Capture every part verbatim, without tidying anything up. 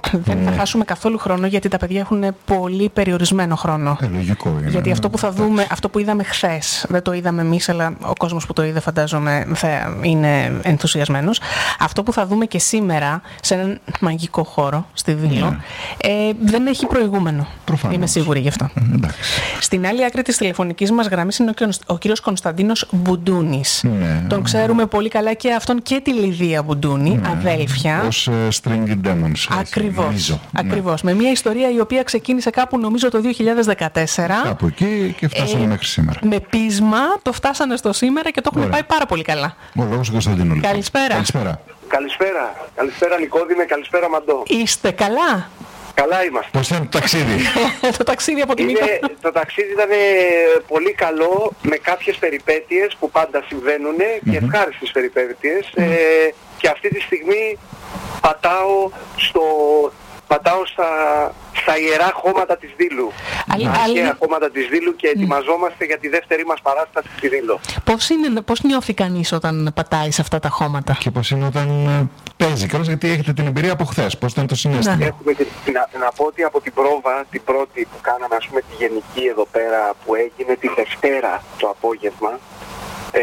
Δεν θα χάσουμε καθόλου χρόνο, γιατί τα παιδιά έχουν πολύ περιορισμένο χρόνο. Ε, λογικό είναι. Γιατί αυτό που θα δούμε, αυτό που είδαμε χθες, δεν το είδαμε εμείς, αλλά ο κόσμος που το είδε φαντάζομαι θα είναι ενθουσιασμένος. Αυτό που θα δούμε και σήμερα σε έναν μαγικό χώρο στη Δήλο, yeah. ε, δεν έχει προηγούμενο. Προφανώς. Είμαι σίγουρη γι' αυτό. Mm, Στην άλλη άκρη της τηλεφωνικής μας γραμμής είναι ο, ο κύριος Κωνσταντίνος Μπουντούνης. Ναι. Τον ξέρουμε πολύ καλά και αυτόν και τη Λιδία Μπουντούνη, ναι. αδέλφια. Ως uh, Stringy Demons. Ακριβώς. Ακριβώς. Ναι. Με μια ιστορία η οποία ξεκίνησε κάπου νομίζω το δύο χιλιάδες δεκατέσσερα. Κάπου εκεί και φτάσανε ε, μέχρι σήμερα. Με πείσμα το φτάσανε στο σήμερα και το έχουν πάει πάρα πολύ καλά. Ο λόγος του Κωνσταντίνου. Λοιπόν. Καλησπέρα. Καλησπέρα. Καλησπέρα. Καλησπέρα Νικόδημε, καλησπέρα Μαντώ. Είστε καλά? Καλά είμαστε. Πώς ήταν το ταξίδι? Το ταξίδι από την είναι, Το ταξίδι ήταν πολύ καλό, με κάποιες περιπέτειες που πάντα συμβαίνουν mm-hmm. και ευχάριστες περιπέτειες. Mm-hmm. Ε, και αυτή τη στιγμή πατάω, στο, πατάω στα, στα ιερά χώματα της Δήλου. Άλλη, τα άλλη... αρχαία χώματα της Δήλου και ετοιμαζόμαστε mm. για τη δεύτερη μας παράσταση στη Δήλο. Πώς, είναι, πώς νιώθει κανείς όταν πατάει σε αυτά τα χώματα? Και πώς είναι όταν παίζει, καλώς, γιατί έχετε την εμπειρία από χθες. Πώς ήταν το συναίσθημα? Ναι. Έχουμε και, να, να πω ότι από την πρόβα, την πρώτη που κάναμε, ας πούμε, τη γενική εδώ πέρα, που έγινε τη Δευτέρα το απόγευμα, Ε,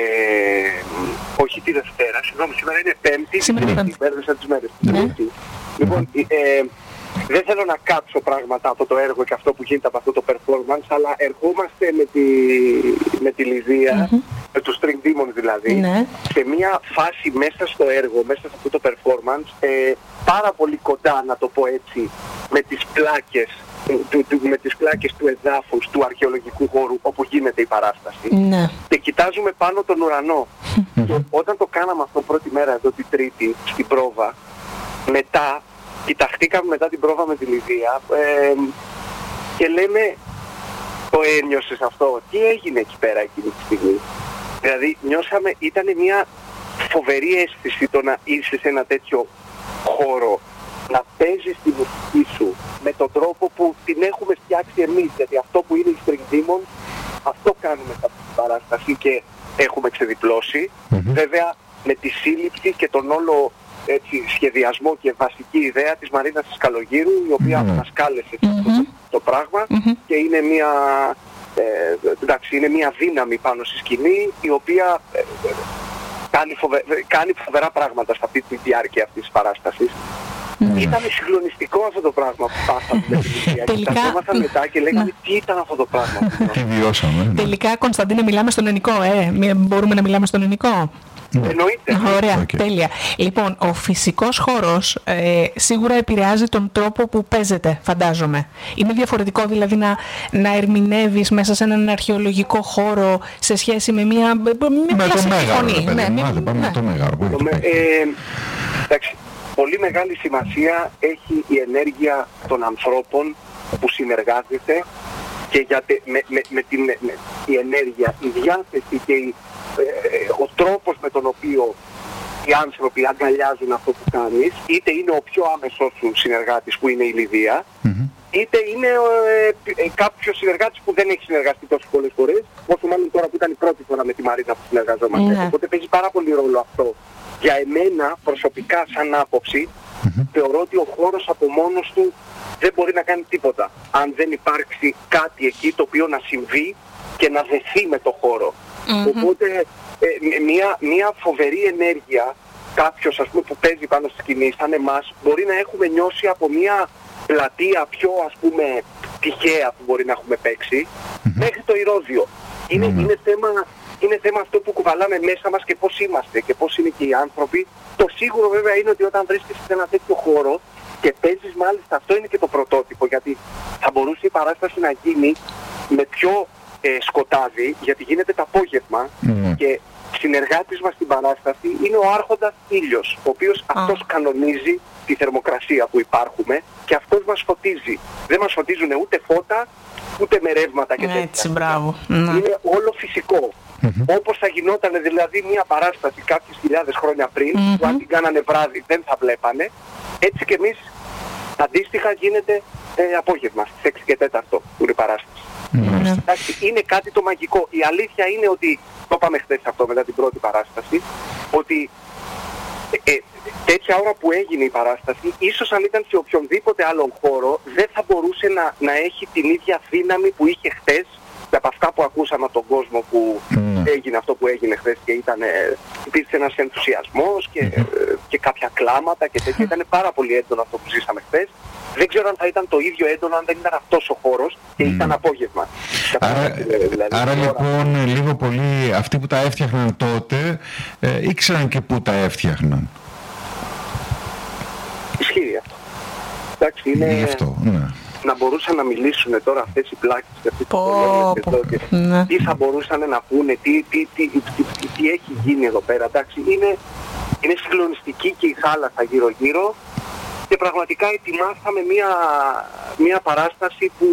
όχι τη Δευτέρα, συγγνώμη, σήμερα είναι Πέμπτη. Σήμερα είναι Πέμπτη. Μπέρδεσα τις μέρες. Ναι. Λοιπόν, ε, δεν θέλω να κάψω πράγματα από το έργο και αυτό που γίνεται από αυτό το performance, αλλά ερχόμαστε με τη, με τη Λιδία, mm-hmm. με τους String Demons δηλαδή, ναι. σε μια φάση μέσα στο έργο, μέσα σε αυτό το performance, ε, πάρα πολύ κοντά, να το πω έτσι, με τις πλάκες Του, του, με τις πλάκες του εδάφους του αρχαιολογικού χώρου όπου γίνεται η παράσταση, ναι. και κοιτάζουμε πάνω τον ουρανό. Και όταν το κάναμε αυτό πρώτη μέρα εδώ την Τρίτη στην πρόβα, μετά κοιταχτήκαμε μετά την πρόβα με τη Λιδία ε, και λέμε, το ένιωσες αυτό? Τι έγινε εκεί πέρα εκείνη τη στιγμή? Δηλαδή νιώσαμε, ήταν μια φοβερή αίσθηση το να είσαι σε ένα τέτοιο χώρο, να παίζεις τη μουσική σου με τον τρόπο που την έχουμε φτιάξει εμείς, γιατί αυτό που είναι η String Demons, αυτό κάνουμε σε αυτή την παράσταση και έχουμε ξεδιπλώσει. Mm-hmm. Βέβαια με τη σύλληψη και τον όλο, έτσι, σχεδιασμό και βασική ιδέα της Μαρίνας της Καλογύρου, η οποία mm-hmm. μας κάλεσε mm-hmm. αυτό το, το πράγμα mm-hmm. και είναι μια, ε, εντάξει, είναι μια δύναμη πάνω στη σκηνή, η οποία ε, κάνει, φοβε, κάνει φοβερά πράγματα σε αυτή τη διάρκεια αυτής της παράστασης. Mm. Ήταν συγκλονιστικό αυτό το πράγμα που πάθαμε με την Λιδία. Κοιταζόμασταν μετά και λέγαμε τι ήταν αυτό το πράγμα. Τι βιώσαμε. Τελικά, Κωνσταντίνε, μιλάμε στον ελληνικό, ε. Μπορούμε να μιλάμε στον ελληνικό? Εννοείται. Ωραία, okay. τέλεια. Λοιπόν, ο φυσικός χώρος ε, σίγουρα επηρεάζει τον τρόπο που παίζεται, φαντάζομαι. Είναι διαφορετικό δηλαδή να, να ερμηνεύεις μέσα σε έναν αρχαιολογικό χώρο σε σχέση με μια, μια με κλασική το φωνή. Μέγαρο, Ναι, ναι, ναι, με το Μέγαρο. Εντάξει, πολύ μεγάλη σημασία έχει η ενέργεια των ανθρώπων που συνεργάζεται και για τε, με, με, με την με, η ενέργεια, η διάθεση και η, ε, ο τρόπος με τον οποίο οι άνθρωποι αγκαλιάζουν αυτό που κάνεις, είτε είναι ο πιο άμεσος σου συνεργάτης που είναι η Λιδία, mm-hmm. είτε είναι ε, ε, κάποιος συνεργάτης που δεν έχει συνεργαστεί τόσο πολλές φορές, όσο μάλλον τώρα που ήταν η πρώτη φορά με τη Μαρίνα που συνεργαζόμαστε. Mm-hmm. Οπότε παίζει πάρα πολύ ρόλο αυτό. Για εμένα προσωπικά σαν άποψη, mm-hmm. θεωρώ ότι ο χώρος από μόνος του δεν μπορεί να κάνει τίποτα αν δεν υπάρξει κάτι εκεί το οποίο να συμβεί και να δεθεί με το χώρο. Mm-hmm. Οπότε ε, μια, μια φοβερή ενέργεια, κάποιος ας πούμε που παίζει πάνω στη σκηνή σαν εμάς, μπορεί να έχουμε νιώσει από μια πλατεία πιο ας πούμε τυχαία που μπορεί να έχουμε παίξει, mm-hmm. μέχρι το ηρώδιο. Είναι, mm-hmm. είναι θέμα... Είναι θέμα αυτό που κουβαλάμε μέσα μας και πώς είμαστε και πώς είναι και οι άνθρωποι. Το σίγουρο βέβαια είναι ότι όταν βρίσκεσαι σε ένα τέτοιο χώρο και παίζεις, μάλιστα αυτό είναι και το πρωτότυπο, γιατί θα μπορούσε η παράσταση να γίνει με πιο ε, σκοτάδι, γιατί γίνεται το απόγευμα mm. και συνεργάτης μας στην παράσταση είναι ο άρχοντας ήλιος, ο οποίος ah. αυτός κανονίζει τη θερμοκρασία που υπάρχουμε και αυτός μας φωτίζει. Δεν μας φωτίζουν ούτε φώτα, ούτε με ρεύματα και τέτοια. Έτσι, μπράβο. Είναι όλο φυσικό. Mm-hmm. Όπως θα γινόταν δηλαδή μια παράσταση κάποιες χιλιάδες χρόνια πριν, mm-hmm. που αν την κάνανε βράδυ δεν θα βλέπανε, έτσι και εμείς αντίστοιχα γίνεται ε, απόγευμα στις έξι και τέταρτο που είναι η παράσταση. Mm-hmm. Εντάξει, είναι κάτι το μαγικό. Η αλήθεια είναι ότι, το είπαμε χθες αυτό μετά την πρώτη παράσταση, ότι Ε, ε, τέτοια ώρα που έγινε η παράσταση, ίσως αν ήταν σε οποιονδήποτε άλλον χώρο, δεν θα μπορούσε να, να έχει την ίδια δύναμη που είχε χτες, και από αυτά που ακούσαμε από τον κόσμο που mm. έγινε αυτό που έγινε χθες και ήταν, ε, υπήρξε ένας ενθουσιασμός και, mm. ε, και κάποια κλάματα και τέτοια. Ήταν πάρα πολύ έντονο αυτό που ζήσαμε χθες. Δεν ξέρω αν θα ήταν το ίδιο έντονο αν δεν ήταν αυτός ο χώρος και mm. ήταν απόγευμα. Άρα, δηλαδή, άρα τώρα... λοιπόν λίγο πολύ αυτοί που τα έφτιαχναν τότε ε, ήξεραν και πού τα έφτιαχναν. Ισχύει αυτό. Εντάξει, είναι... Γι' αυτό, ναι. Να μπορούσαν να μιλήσουν τώρα αυτές οι πλάκες και αυτοί που εδώ και ναι. τι θα μπορούσαν να πούνε, τι, τι, τι, τι, τι, τι έχει γίνει εδώ πέρα. Εντάξει, είναι, είναι συγκλονιστική και η θάλασσα γύρω γύρω και πραγματικά ετοιμάσαμε μια, μια παράσταση που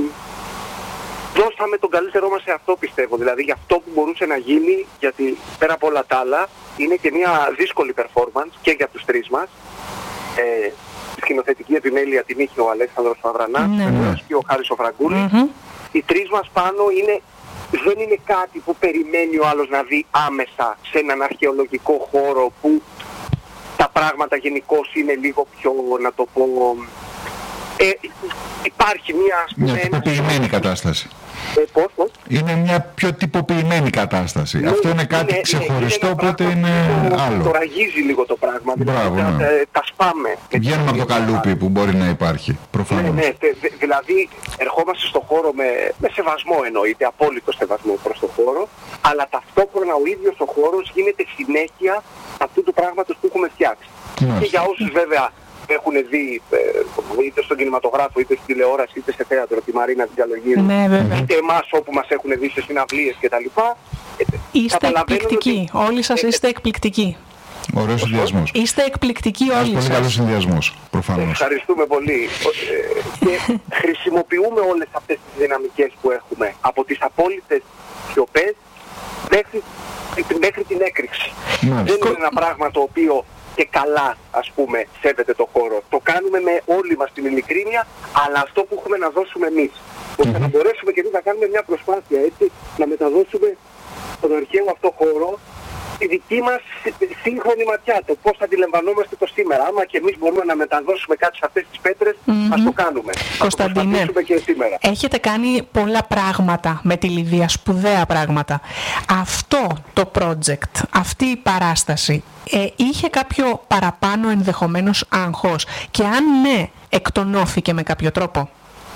δώσαμε τον καλύτερό μας σε αυτό, πιστεύω. Δηλαδή για αυτό που μπορούσε να γίνει, γιατί πέρα από όλα τα άλλα είναι και μια δύσκολη performance και για τους τρεις μας. Ε, σκηνοθετική επιμέλεια την είχε ο Αλέξανδρος Φαδρανάς mm-hmm. και ο Χάρης ο Φραγκούλης. Mm-hmm. Οι τρεις μας πάνω είναι, δεν είναι κάτι που περιμένει ο άλλος να δει άμεσα σε έναν αρχαιολογικό χώρο που τα πράγματα γενικώς είναι λίγο πιο, να το πω, ε, υπάρχει μια, ας πούμε, μια τυποποιημένη κατάσταση. Ε, πώς, πώς? Είναι μια πιο τυποποιημένη κατάσταση. Ναι, αυτό είναι κάτι είναι, ξεχωριστό, είναι οπότε είναι που άλλο. Το ραγίζει λίγο το πράγμα. Μπράβο, δηλαδή, ναι. τα, τα σπάμε. Βγαίνουμε από το καλούπι που μπορεί να υπάρχει, προφανώς. Ναι, ναι, δηλαδή ερχόμαστε στο χώρο με, με σεβασμό, εννοείται, απόλυτο σεβασμό προς το χώρο, αλλά ταυτόχρονα ο ίδιος ο χώρος γίνεται συνέχεια αυτού του πράγματος που έχουμε φτιάξει. Ναι. Και για όσους βέβαια έχουν δει ε, είτε στον κινηματογράφο, είτε στην τηλεόραση, είτε σε θέατρο τη Μαρίνα την Διαλογίδου, ναι, είτε εμάς όπου μας έχουν δει σε συναυλίες κτλ. Είστε εκπληκτικοί. Ότι... Όλοι σας είστε εκπληκτικοί. Ωραίος συνδυασμός. Είστε εκπληκτικοί όλοι σας. Πολύ καλός συνδυασμός, προφανώς. Ευχαριστούμε πολύ. Και χρησιμοποιούμε όλες αυτές τις δυναμικές που έχουμε, από τις απόλυτες σιωπές μέχρι, μέχρι την έκρηξη. Μάλιστα. Δεν είναι ένα πράγμα το οποίο και καλά, ας πούμε, σέβεται το χώρο. Το κάνουμε με όλη μας την ειλικρίνεια, αλλά αυτό που έχουμε να δώσουμε εμείς. Ώστε mm-hmm. να μπορέσουμε και εμείς να κάνουμε μια προσπάθεια, έτσι, να μεταδώσουμε στον αρχαίο αυτό χώρο τη δική μας σύγχρονη ματιά, το πώς αντιλαμβανόμαστε το σήμερα. Άμα και εμείς μπορούμε να μεταδώσουμε κάτι σε αυτές τις πέτρες, mm-hmm. ας το κάνουμε. Κωνσταντίνε, και σήμερα. Έχετε κάνει πολλά πράγματα με τη Λιδία, σπουδαία πράγματα. Αυτό το project, αυτή η παράσταση, ε, είχε κάποιο παραπάνω ενδεχομένως άγχος? Και αν ναι, εκτονώθηκε με κάποιο τρόπο?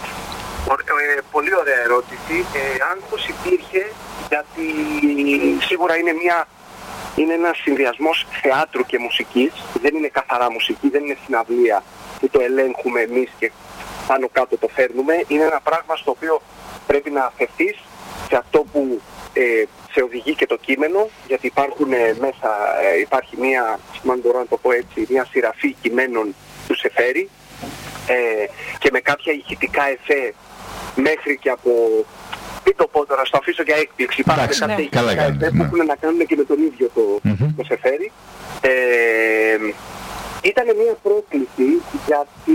Ε, πολύ ωραία ερώτηση. Ε, άγχος υπήρχε γιατί σίγουρα είναι μια... Είναι ένας συνδυασμός θεάτρου και μουσικής. Δεν είναι καθαρά μουσική, δεν είναι συναυλία που το ελέγχουμε εμείς και πάνω κάτω το φέρνουμε. Είναι ένα πράγμα στο οποίο πρέπει να αφαιθείς σε αυτό που ε, σε οδηγεί και το κείμενο, γιατί υπάρχουν ε, μέσα, ε, υπάρχει μια, αν μπορώ να το πω έτσι, μια σειραφή κειμένων του Σεφέρη ε, και με κάποια ηχητικά εφέ μέχρι και από... Τι το πω τώρα, στο αφήσω για έκπληξη. Υπάρχουν κάποια ηχητικά εφέ που έχουν να κάνουν και με τον ίδιο το, mm-hmm. το Σεφέρη. Ε, ήταν μια πρόκληση γιατί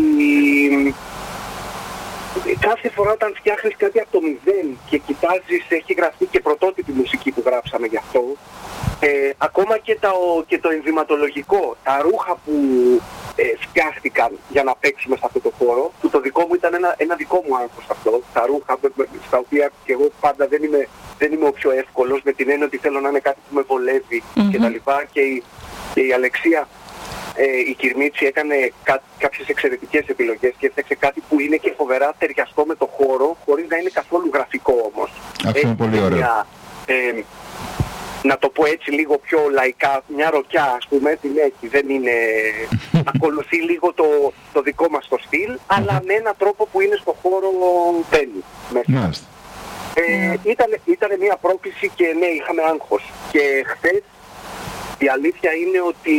κάθε φορά όταν φτιάχνεις κάτι από το μηδέν και κοιτάζεις, έχει γραφτεί και πρωτότυπη μουσική που γράψαμε γι' αυτό, ε, ακόμα και, τα, και το ενδυματολογικό, τα ρούχα που ε, φτιάχτηκαν για να παίξουμε σε αυτό το χώρο, που το δικό μου ήταν ένα, ένα δικό μου άγχος αυτό, τα ρούχα στα οποία και εγώ πάντα δεν είμαι, δεν είμαι ο πιο εύκολος, με την έννοια ότι θέλω να είναι κάτι που με βολεύει mm-hmm. και τα λοιπά, και η, και η Αλεξία Ε, η Κυρμίτση έκανε κά, κάποιες εξαιρετικές επιλογές και έφτιαξε κάτι που είναι και φοβερά ταιριαστό με το χώρο, χωρίς να είναι καθόλου γραφικό όμως. Αυτό είναι πολύ ωραίο. Μια, ε, να το πω έτσι λίγο πιο λαϊκά, μια ροκιά ας πούμε την έχει, δεν είναι... ακολουθεί λίγο το, το δικό μας το στυλ, αλλά με έναν τρόπο που είναι στο χώρο μπαίνει μέσα. Ε, ήταν, ήταν μια πρόκληση και ναι, είχαμε άγχος. Και χθες η αλήθεια είναι ότι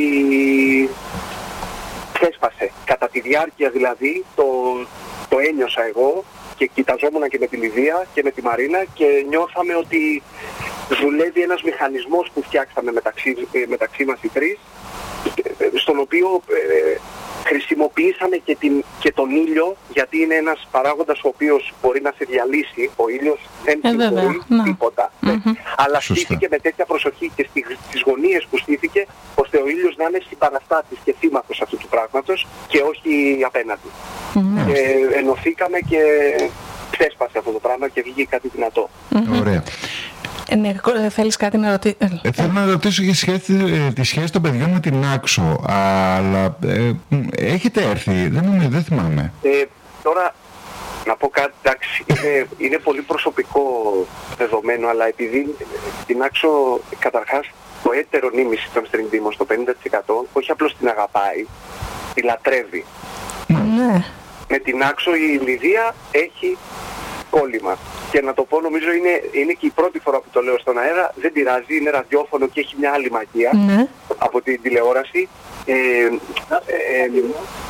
ξέσπασε. Κατά τη διάρκεια δηλαδή το, το ένιωσα εγώ και κοιταζόμουν και με τη Λιδία και με τη Μαρίνα και νιώθαμε ότι δουλεύει ένας μηχανισμός που φτιάξαμε μεταξύ, μεταξύ μας οι τρεις, στον οποίο ε, χρησιμοποιήσαμε και, την, και τον ήλιο, γιατί είναι ένας παράγοντας ο οποίος μπορεί να σε διαλύσει. Ο ήλιος δεν ε, συγχωρεί τίποτα. Mm-hmm. Αλλά Σωστά. στήθηκε με τέτοια προσοχή και στις γωνίες που στήθηκε, ώστε ο ήλιος να είναι συμπαραστάτης και θύμακος αυτού του πράγματος και όχι απέναντι. Mm-hmm. Και ενωθήκαμε και ξέσπασε αυτό το πράγμα και βγήκε κάτι δυνατό. Mm-hmm. Ωραία. Ε, ναι, θέλεις κάτι να ρωτήσεις? Ε, θέλω να ρωτήσω για σχέση, ε, τη σχέση των παιδιών με την Άξο, αλλά ε, έχετε έρθει, δεν, είμαι, δεν θυμάμαι. Ε, τώρα, να πω κάτι, εντάξει, είναι, είναι πολύ προσωπικό δεδομένο, αλλά επειδή την Άξο, καταρχάς, το έτερο νήμιση των Stream Demons, το πενήντα τοις εκατό, όχι απλώς την αγαπάει, τη λατρεύει. Ναι. Με την Άξο η Λιδία έχει κόλλημα. Και να το πω, νομίζω είναι, είναι και η πρώτη φορά που το λέω στον αέρα, δεν πειράζει, είναι ραδιόφωνο και έχει μια άλλη μαγεία ναι. από την τηλεόραση. Ε, ε, ε,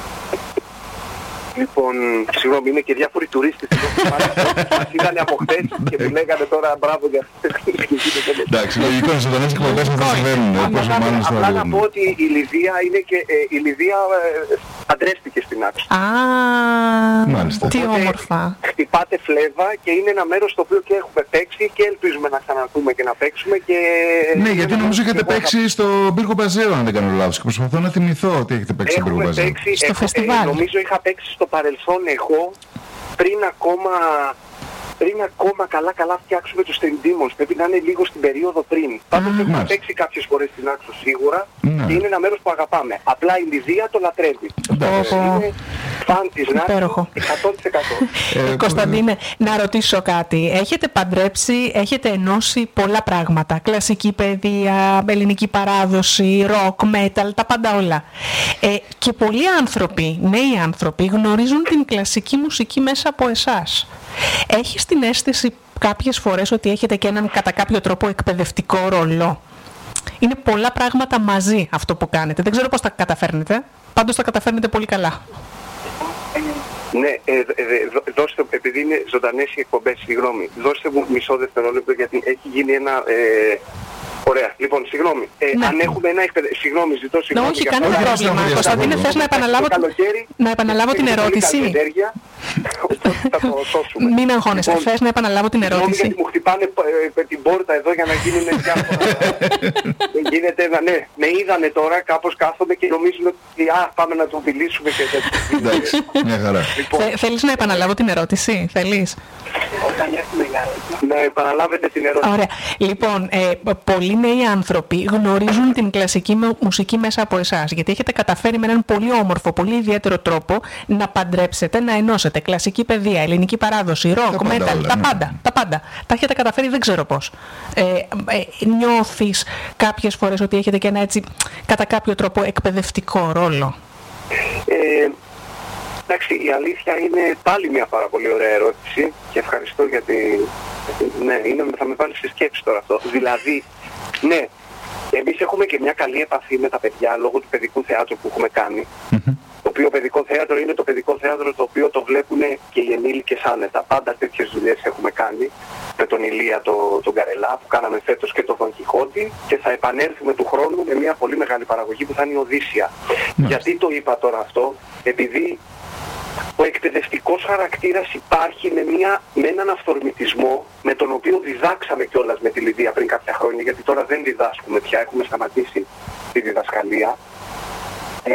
Λοιπόν, συγγνώμη, είναι και διάφοροι τουρίστες που μας είδανε από χθες και μου λέγανε τώρα μπράβο για αυτές. Εντάξει, λογικό είναι ζωντανές εκπομπές που θα συμβαίνουν. Απλά να πω ότι η Λιδία είναι και η Λιδία παντρεύτηκε στην Άξο. Α, μάλιστα. Τι όμορφα. Χτυπάτε φλέβα και είναι ένα μέρος στο οποίο και έχουμε παίξει και ελπίζουμε να ξαναρθούμε και να παίξουμε. Και... Ναι, γιατί νομίζω είχατε παίξει στο Πύργο Μπαζέο, αν δεν κάνω λάθος. Και προσπαθώ να θυμηθώ ότι έχετε παίξει στο Πύργο Μπαζέο. Στο φεστιβάλ. Νομίζω είχα παίξει στο παρελθόν εγώ, πριν ακόμα, πριν ακόμα καλά καλά φτιάξουμε τους Stream Demons. Πρέπει να είναι λίγο στην περίοδο πριν. Πάντως mm, έχουμε παίξει κάποιες φορές στην Άξο σίγουρα mm. και είναι ένα μέρος που αγαπάμε. Απλά η Λιδία το λατρεύει. Mm. Είναι φαν της Νάξο εκατό τοις εκατό. ε, Κωνσταντίνε, να ρωτήσω κάτι. Έχετε παντρέψει, έχετε ενώσει πολλά πράγματα. Κλασική παιδεία, ελληνική παράδοση, ροκ, metal, τα πάντα όλα. Ε, και πολλοί άνθρωποι, νέοι άνθρωποι, γνωρίζουν την κλασική μουσική μέσα από εσάς. Έχεις την αίσθηση κάποιες φορές ότι έχετε και έναν κατά κάποιο τρόπο εκπαιδευτικό ρόλο? Είναι πολλά πράγματα μαζί αυτό που κάνετε. Δεν ξέρω πώς τα καταφέρνετε. Πάντως τα καταφέρνετε πολύ καλά. Ναι, ε, ε, δώστε, επειδή είναι ζωντανές οι εκπομπές, συγγνώμη, δώστε μου μισό δευτερόλεπτο γιατί έχει γίνει ένα... Ε, Ωραία. Λοιπόν, συγγνώμη. Ε, ναι. Αν έχουμε ένα εκπαιδευτικό... Συγγνώμη, ζητώ συγγνώμη. Όχι, κανένα πρόβλημα. Κωνσταντίνε, θες να επαναλάβω, να επαναλάβω την ερώτηση? Μην αγχώνεσαι. Λοιπόν, θες να επαναλάβω την ερώτηση? Γιατί μου χτυπάνε ε, την πόρτα εδώ για να γίνουν διάφορα. Δεν γίνεται, ναι. Με είδανε τώρα, κάπως κάθομαι και νομίζουν ότι α, πάμε να τον φιλήσουμε και δεν. Εντάξει, μια χαρά. Θέλεις να επαναλάβω την ερώτηση? Θέλεις? Να επαναλάβετε την ερώτηση. Ωραία. Λοιπόν, ε, πολλοί νέοι άνθρωποι γνωρίζουν την κλασική μουσική μέσα από εσάς, γιατί έχετε καταφέρει με έναν πολύ όμορφο, πολύ ιδιαίτερο τρόπο να παντρέψετε, να ενώσετε κλασική παιδεία, ελληνική παράδοση, ροκ, metal, τα πάντα, τα πάντα. Τα έχετε καταφέρει, δεν ξέρω πώς. Ε, ε, νιώθεις κάποιες φορές ότι έχετε και ένα έτσι, κατά κάποιο τρόπο, εκπαιδευτικό ρόλο? Ε, εντάξει, η αλήθεια είναι πάλι μια πάρα πολύ ωραία ερώτηση και ευχαριστώ γιατί ναι, είναι, θα με βάλει στη σκέψη τώρα αυτό. Δηλαδή, ναι, εμείς έχουμε και μια καλή επαφή με τα παιδιά λόγω του παιδικού θεάτρου που έχουμε κάνει. Mm-hmm. Το οποίο παιδικό θέατρο είναι το παιδικό θέατρο το οποίο το βλέπουν και οι ενήλικες άνετα. Πάντα τέτοιες δουλειές έχουμε κάνει με τον Ηλία τον, τον Καρελά που κάναμε φέτος και τον Δον Κιχώτη και θα επανέλθουμε του χρόνου με μια πολύ μεγάλη παραγωγή που θα είναι η Οδύσσια. Mm-hmm. Γιατί το είπα τώρα αυτό? Επειδή ο εκπαιδευτικός χαρακτήρας υπάρχει με, μια, με έναν αυθορμητισμό με τον οποίο διδάξαμε κιόλας με τη Λιδία πριν κάποια χρόνια, γιατί τώρα δεν διδάσκουμε πια, έχουμε σταματήσει τη διδασκαλία. Ε,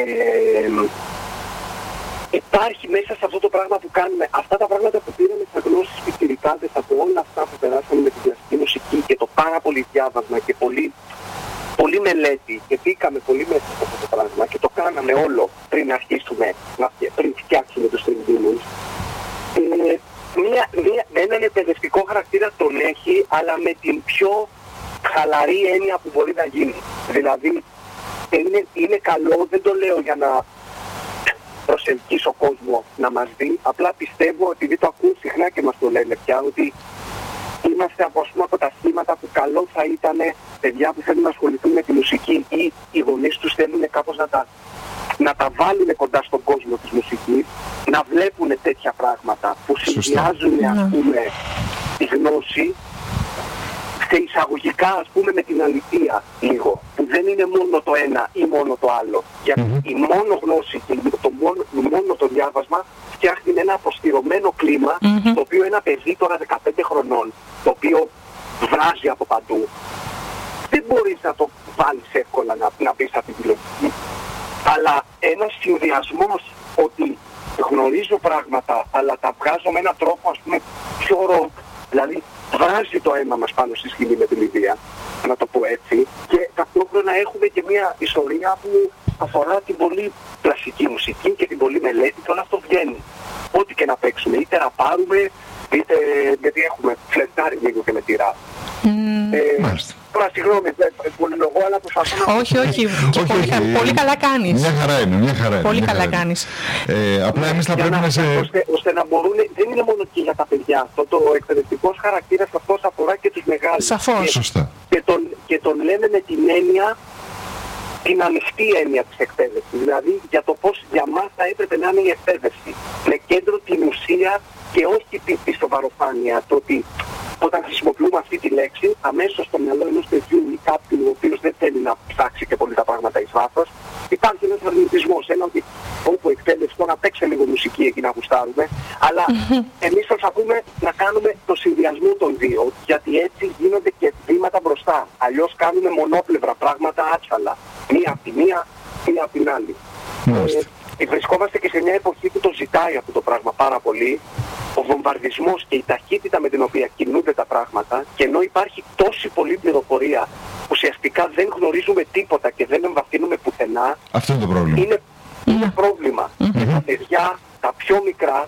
υπάρχει μέσα σε αυτό το πράγμα που κάνουμε, αυτά τα πράγματα που πήραμε σαν γνώσεις πιτσιρικάδες από όλα αυτά που περάσαμε με την κλασική μουσική και το πάρα πολύ διάβασμα και πολύ, πολύ μελέτη και μπήκαμε πολύ μέσα σε αυτό το πράγμα και το κάναμε όλο πριν αρχίσουμε, πριν φτιάξουμε τους Stream Demons. Ε, μια, μια, έναν εκπαιδευτικό χαρακτήρα τον έχει, αλλά με την πιο χαλαρή έννοια που μπορεί να γίνει. Δηλαδή, είναι, είναι καλό, δεν το λέω για να προσελκύσω κόσμο να μας δει, απλά πιστεύω, επειδή το ακούν συχνά και μας το λένε πια, ότι είμαστε από, πούμε, από τα σχήματα που καλό θα ήταν παιδιά που θέλουν να ασχοληθούν με τη μουσική ή οι γονείς τους θέλουν κάπως να τα, να τα βάλουν κοντά στον κόσμο της μουσικής, να βλέπουν τέτοια πράγματα που συνδυάζουν, ας πούμε, τη γνώση σε εισαγωγικά, ας πούμε, με την αλήθεια λίγο, που δεν είναι μόνο το ένα ή μόνο το άλλο. Γιατί mm-hmm. η μόνο γνώση και το μόνο, μόνο το διάβασμα φτιάχνει ένα αποστηρωμένο κλίμα, mm-hmm. το οποίο ένα παιδί τώρα δεκαπέντε χρονών, το οποίο βράζει από παντού, δεν μπορείς να το βάλεις εύκολα να, να μπει αυτή τη λογική. Αλλά ένας συνδυασμός ότι γνωρίζω πράγματα, αλλά τα βγάζω με έναν τρόπο, ας πούμε, πιο ροκ. Δηλαδή, βράζει το αίμα μας πάνω στη σκηνή με τη Λιδία, να το πω έτσι. Και ταυτόχρονα έχουμε και μια ιστορία που αφορά την πολύ κλασική μουσική και την πολύ μελέτη, και όλο αυτό βγαίνει. Ό,τι και να παίξουμε, είτε ραπάρουμε, είτε γιατί έχουμε φλερτάρει λίγο και με τη ραπ. Mm. Ε, τώρα συγγνώμη, πολυλογώ, αλλά προσπαθώ να... Όχι, όχι, όχι, πολύ, όχι. πολύ καλά κάνεις. Μια χαρά είναι, μια χαρά είναι. Πολύ μια καλά χαρά κάνεις. Ε, απλά εμείς θα πρέπει να, να σε... Ώστε, ώστε να μπορούν, δεν είναι μόνο και για τα παιδιά αυτό, το εκπαιδευτικός χαρακτήρας αυτός αφορά και τους μεγάλους. Σαφώς. Και, Σωστά. Και τον, και τον λέμε με την έννοια, την ανοιχτή έννοια της εκπαίδευσης. Δηλαδή για το πώς για μας θα έπρεπε να είναι η εκπαίδευση. Με κέντρο την ουσία και όχι τη, τη σοβαροφάνεια. Το ότι όταν χρησιμοποιούμε αυτή τη λέξη, αμέσως στο μυαλό ενός παιδιού ή κάποιου ο οποίος δεν θέλει να ψάξει και πολύ τα πράγματα εις βάθος, υπάρχει ένας αρνητισμός. Ένα ότι όπου εκπαίδευση τώρα παίξε λίγο μουσική εκεί να γουστάρουμε, αλλά εμείς προσπαθούμε να κάνουμε το συνδυασμό των δύο, γιατί έτσι γίνονται και βήματα μπροστά. Αλλιώς κάνουμε μονόπλευρα πράγματα άτσαλα. Μία από τη μία, μία από την άλλη. Ε, βρισκόμαστε και σε μια εποχή που το ζητάει αυτό το πράγμα πάρα πολύ. Ο βομβαρδισμός και η ταχύτητα με την οποία κινούνται τα πράγματα, και ενώ υπάρχει τόση πολλή πληροφορία, ουσιαστικά δεν γνωρίζουμε τίποτα και δεν εμβαθύνουμε πουθενά. Αυτό είναι το πρόβλημα. Είναι, είναι πρόβλημα. Mm-hmm. Και τα παιδιά, τα πιο μικρά,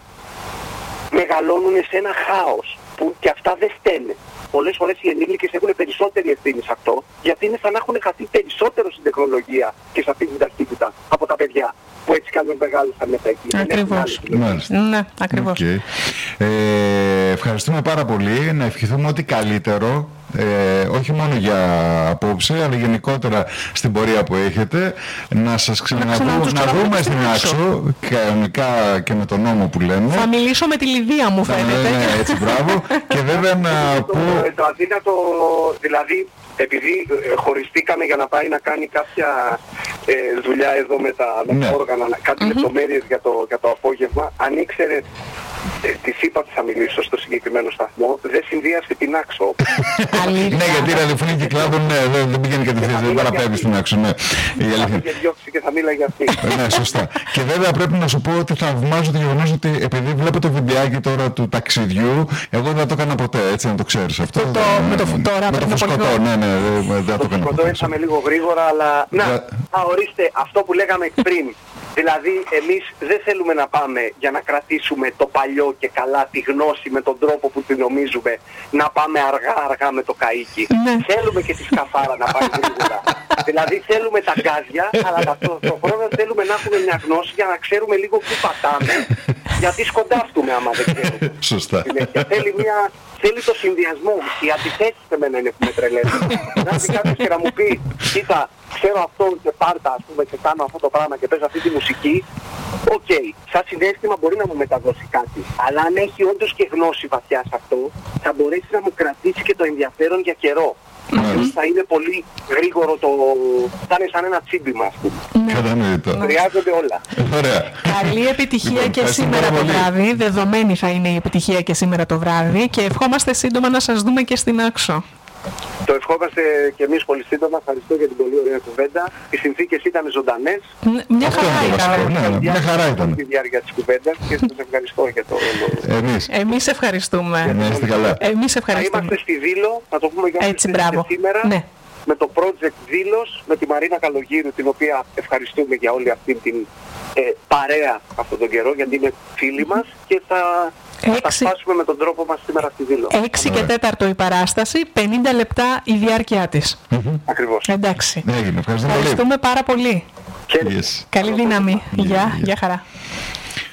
μεγαλώνουν σε ένα χάος που και αυτά δεν φταίνε. Πολλές φορές οι ενήλικες έχουν περισσότερη ευθύνη σε αυτό, γιατί είναι σαν να έχουν χαθεί περισσότερο στην τεχνολογία και σε αυτή την ταχύτητα από τα παιδιά που έτσι κάνουν μεγάλωσαν μέσα εκεί. Ακριβώς. Ναι, ακριβώς. Okay. Ε, ευχαριστούμε πάρα πολύ. Να ευχηθούμε ό,τι καλύτερο. Ε, όχι μόνο για απόψε, αλλά γενικότερα στην πορεία που έχετε. Να σας ξαναδούμε, να δούμε στην Άξο, κανονικά και με τον νόμο που λέμε. Θα μιλήσω με τη Λιδία, μου φαίνεται. Ναι, ναι, έτσι, μπράβο. Και βέβαια να πω... Το, το αδύνατο, δηλαδή, επειδή ε, χωριστήκαμε για να πάει να κάνει κάποια ε, δουλειά εδώ με τα, με ναι. τα όργανα, κάτι mm-hmm. λεπτομέρειες για το, για το απόγευμα, αν ήξερε, ε, της είπα ότι θα μιλήσω στο συγκεκριμένο σταθμό, δεν συνδύασε την Άξο. Ναι, γιατί η ραδιοφωνική κλάδο, ναι, δεν, δεν πηγαίνει κατευθείαν, δεν παραπέμπει στην Άξο, ναι. Θα είχε διώξει και θα μίλαγε για αυτή. Ναι, σωστά. Και βέβαια πρέπει να σου πω ότι θαυμάζω το γεγονός ότι επειδή βλέπω το βιντεάκι τώρα του ταξιδιού, εγώ δεν το έκανα ποτέ, έτσι να το ξέρεις αυτό. Το, το, ναι, με το φουσκωτό, με το φουσκωτό, ναι, ναι, δεν το έκανα ποτέ. Το φουσκωτό ήρθαμε λίγο γρήγορα, αλλά να, α, ορίστε, αυτό που λέγαμε πριν. Δηλαδή, εμείς δεν θέλουμε να πάμε για να κρατήσουμε το παλιό και καλά τη γνώση με τον τρόπο που τη νομίζουμε, να πάμε αργά-αργά με το καΐκι. Ναι. Θέλουμε και τη σκαφάρα να πάει γρήγορα. Δηλαδή, θέλουμε τα γκάζια, αλλά ταυτόχρονα θέλουμε να έχουμε μια γνώση για να ξέρουμε λίγο πού πατάμε, γιατί σκοντάφτουμε άμα δεν ξέρουμε. Σωστά. Θέλει μια... Θέλει το συνδυασμό. Οι αντιθέσεις σε μένα είναι που με τρελαίνουν. Να έρθει κάποιος και να μου πει, κοίτα, ξέρω αυτό και πάρτα, ας πούμε, και κάνω αυτό το πράγμα και παίζω αυτή τη μουσική. Οκ, okay. Σαν συναίσθημα μπορεί να μου μεταδώσει κάτι. Αλλά αν έχει όντως και γνώση βαθιά σε αυτό, θα μπορέσει να μου κρατήσει και το ενδιαφέρον για καιρό. Mm. Αυτός θα είναι πολύ γρήγορο το... θα είναι σαν ένα τσίμπημα, ας πούμε. Κατανοητό. Χρειάζονται όλα. Ωραία. Καλή επιτυχία και σήμερα το βράδυ. Δεδομένη θα είναι η επιτυχία και σήμερα το βράδυ. Και ευχόμαστε σύντομα να σας δούμε και στην Άξο. Το ευχόμαστε και εμείς πολύ σύντομα. Ευχαριστώ για την πολύ ωραία κουβέντα. Οι συνθήκες ήταν ζωντανές. Μια χαρά ήταν. Ναι, μια χαρά ήταν. Τη διάρκεια της κουβέντας και σας ευχαριστώ για το... Εμείς. Εμείς ευχαριστούμε. Να είστε καλά. Εμείς ευχαριστούμε. Θα είμαστε στη Δήλο, να το πούμε για έτσι, μπράβο. σήμερα. Ναι. Με το project Δήλος, με τη Μαρίνα Καλογύρου, την οποία ευχαριστούμε για όλη αυτή την ε, παρέα αυτόν τον καιρό, γιατί είναι φίλοι μας και θα... Θα τα σπάσουμε με τον τρόπο μας σήμερα στη Δήλο. έξι και τέταρτο η παράσταση, πενήντα λεπτά η διάρκεια της. Mm-hmm. Ακριβώς. Εντάξει. Έγινε, ευχαριστούμε πάρα πολύ. Yes. Καλή δύναμη. Γεια, γεια χαρά.